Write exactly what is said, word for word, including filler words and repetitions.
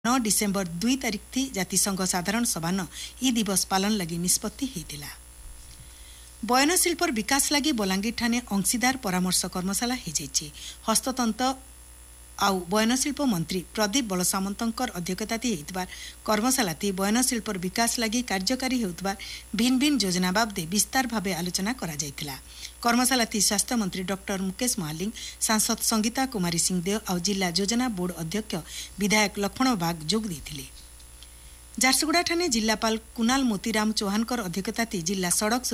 नौ December दुई तारिख थी जातिसंघ साधारण सभा न ई दिवस पालन लगी निष्पत्ति हेतिला। बयनशिल्पर विकास लगी बलांगीर ठाने अंशीदार परामर्श कर्मशाला हेजाइछि। हस्ततंत्र आउ बयनशिल्प मंत्री प्रदीप बलसामंतर अध्यक्षता हेतुबार कर्मशाला बयनशिल्पर विकास लगी कार्यकारी हेतुबार भिन्न भिन्न योजना बाबदे विस्तार भावे आलोचना करा जायतिला। कर्मशाला स्वास्थ्य मंत्री डॉक्टर मुकेश महालिंग, सांसद संगीता कुमारी सिंहदेव और जिला योजना बोर्ड अध्यक्ष विधायक लक्ष्मण बाग जोग देथिले। झारसुगुड़ा ठाने जिलापाल कुणाल मोतीराम चौहानकर अध्यक्षता जिला सड़क